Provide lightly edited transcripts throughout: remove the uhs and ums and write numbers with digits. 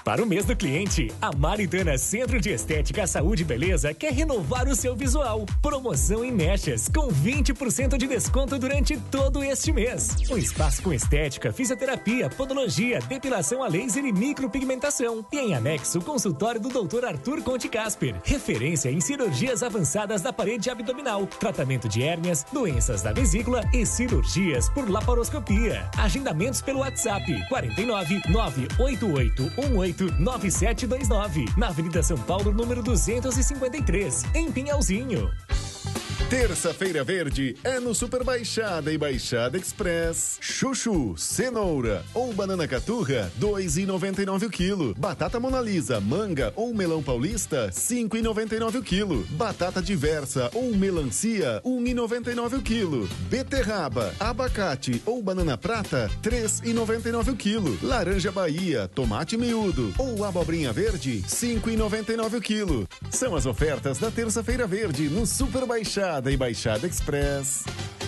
Para o mês do cliente, a Maritana Centro de Estética, Saúde e Beleza quer renovar o seu visual. Promoção em mechas, com 20% de desconto durante todo este mês. Um espaço com estética, fisioterapia, podologia, depilação a laser e micropigmentação. E em anexo, o consultório do Dr. Arthur Conte Casper, referência em cirurgias avançadas da parede abdominal, tratamento de hérnias, doenças da vesícula e cirurgias por laparoscopia. Agendamentos pelo WhatsApp 49 988 9729, na Avenida São Paulo, número 253, em Pinhalzinho. Terça-feira verde é no Super Baixada e Baixada Express. Chuchu, cenoura ou banana caturra, 2,99 o quilo. Batata Mona Lisa, manga ou melão paulista, 5,99 o quilo. Batata diversa ou melancia, 1,99 o quilo. Beterraba, abacate ou banana prata, 3,99 o quilo. Laranja Bahia, tomate miúdo ou abobrinha verde, 5,99 o quilo. São as ofertas da Terça-feira verde no Super Baixada e Baixada Express.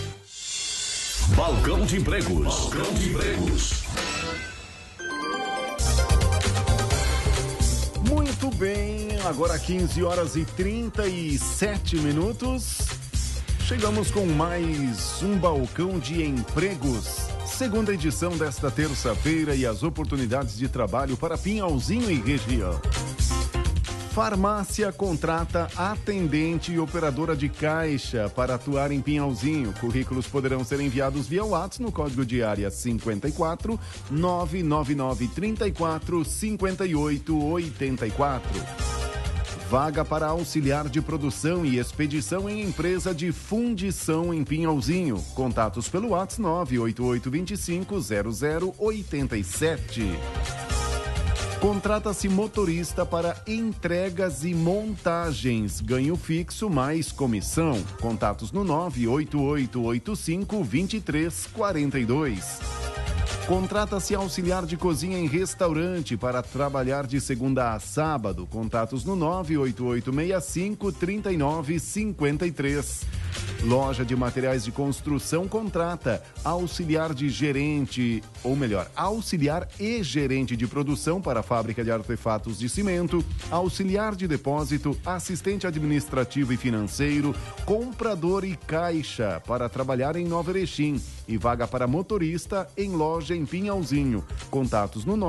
Balcão de Empregos. Balcão de Empregos. Muito bem, agora 15 horas e 37 minutos. Chegamos com mais um Balcão de Empregos. Segunda edição desta terça-feira e as oportunidades de trabalho para Pinhalzinho e região. Farmácia contrata atendente e operadora de caixa para atuar em Pinhalzinho. Currículos poderão ser enviados via WhatsApp no código de área 54 999 34 58 84. Vaga para auxiliar de produção e expedição em empresa de fundição em Pinhalzinho. Contatos pelo WhatsApp 98825 0087. Contrata-se motorista para entregas e montagens. Ganho fixo mais comissão. Contatos no 98885-2342. Contrata-se auxiliar de cozinha em restaurante para trabalhar de segunda a sábado. Contatos no 98865-3953. Loja de materiais de construção contrata auxiliar de gerente, ou melhor, auxiliar e gerente de produção para a fábrica de artefatos de cimento, auxiliar de depósito, assistente administrativo e financeiro, comprador e caixa para trabalhar em Nova Erechim e vaga para motorista em loja em Pinhalzinho. Contatos no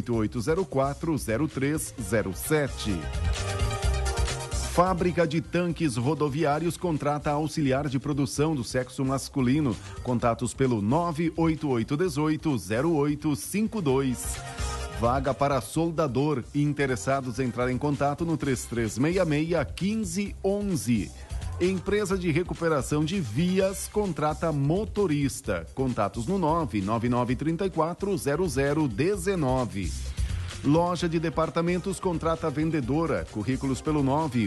988040307. Fábrica de tanques rodoviários contrata auxiliar de produção do sexo masculino. Contatos pelo 98818-0852. Vaga para soldador. Interessados entrar em contato no 3366-1511. Empresa de recuperação de vias contrata motorista. Contatos no 999340019. Loja de departamentos contrata vendedora. Currículos pelo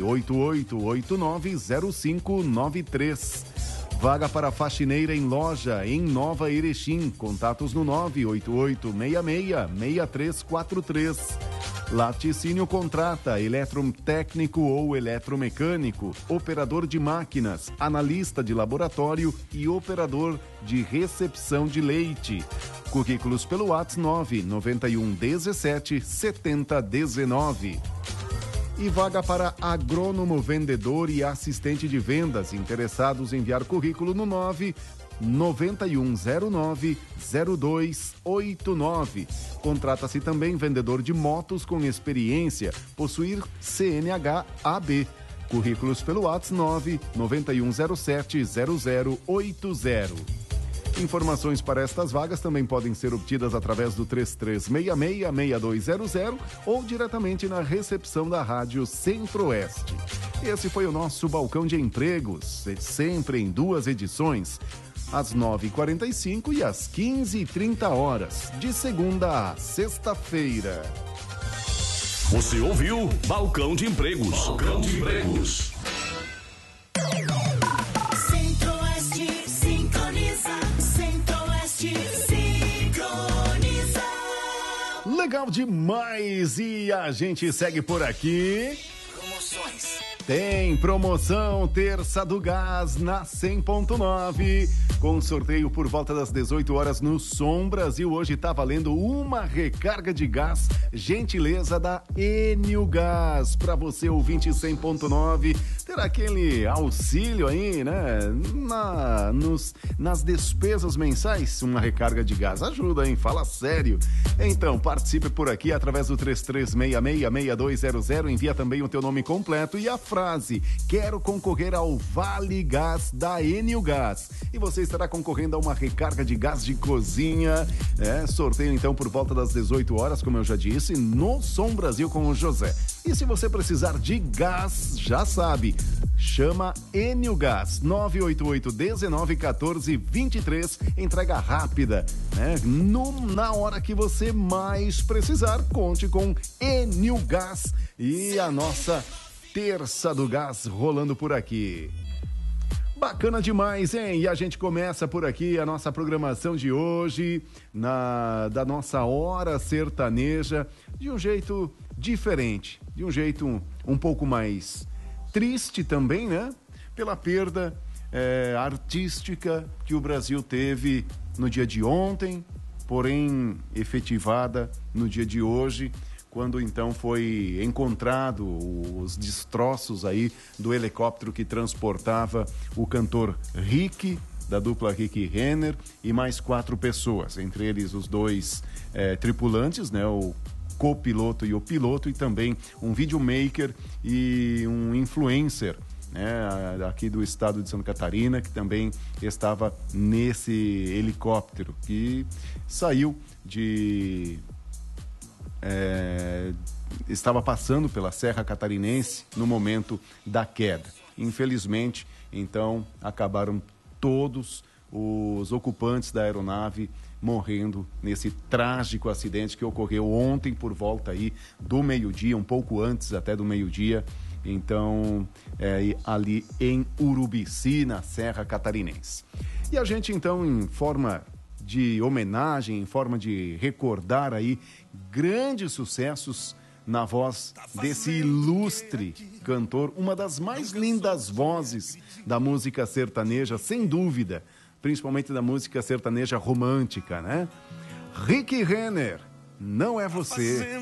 988890593. Vaga para faxineira em loja em Nova Erechim. Contatos no 988666343. Laticínio contrata eletrotécnico ou eletromecânico, operador de máquinas, analista de laboratório e operador de recepção de leite. Currículos pelo WhatsApp 991177019. E vaga para agrônomo, vendedor e assistente de vendas. Interessados em enviar currículo no 991090289. Contrata-se também vendedor de motos com experiência, possuir CNH AB. Currículos pelo WhatsApp 991070080. Informações para estas vagas também podem ser obtidas através do 3366-6200 ou diretamente na recepção da Rádio Centro-Oeste. Esse foi o nosso Balcão de Empregos, sempre em duas edições, às 9h45 e às 15h30, de segunda a sexta-feira. Você ouviu Balcão de Empregos. Balcão de Empregos. Legal demais! E a gente segue por aqui. Promoções, Tem promoção Terça do Gás na 100.9, com sorteio por volta das 18 horas no Som Brasil. Hoje tá valendo uma recarga de gás, gentileza da Enio Gás. Para você, ouvinte 100.9, terá aquele auxílio aí, né? Nas despesas mensais, uma recarga de gás. Ajuda, hein? Fala sério. Então, participe por aqui através do 3366-6200. Envia também o teu nome completo e a frase: quero concorrer ao Vale Gás da Enio Gás. E você estará concorrendo a uma recarga de gás de cozinha. Sorteio então por volta das 18 horas, como eu já disse, no Som Brasil com o José. E se você precisar de gás, já sabe, chama Enio Gás, 988-19-14-23, entrega rápida, né? Na hora que você mais precisar, conte com Enio Gás e a nossa Terça do Gás rolando por aqui. Bacana demais, hein? E a gente começa por aqui a nossa programação de hoje, da nossa Hora Sertaneja, de um jeito diferente, de um jeito um pouco mais triste também, né? Pela perda artística que o Brasil teve no dia de ontem, porém efetivada no dia de hoje, quando então foi encontrado os destroços aí do helicóptero que transportava o cantor Rick, da dupla Rick e Renner, e mais 4 pessoas, entre eles os 2 tripulantes, né, o copiloto e o piloto, e também um videomaker e um influencer, né, aqui do estado de Santa Catarina, que também estava nesse helicóptero, que saiu estava passando pela Serra Catarinense no momento da queda. Infelizmente, então, acabaram todos os ocupantes da aeronave morrendo nesse trágico acidente que ocorreu ontem por volta aí do meio-dia, um pouco antes até do meio-dia, então, ali em Urubici, na Serra Catarinense. E a gente, então, em forma de homenagem, em forma de recordar aí grandes sucessos na voz desse ilustre cantor, uma das mais lindas vozes da música sertaneja, sem dúvida, principalmente da música sertaneja romântica, né? Rick Renner, Não É Você.